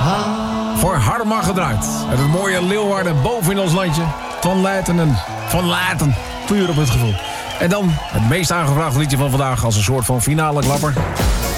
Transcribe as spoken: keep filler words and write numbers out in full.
Voor Harma gedraaid. Met het mooie Leeuwarden boven in ons landje. Van Leijten en Van Laten. Puur op het gevoel. En dan het meest aangevraagde liedje van vandaag als een soort van finale klapper.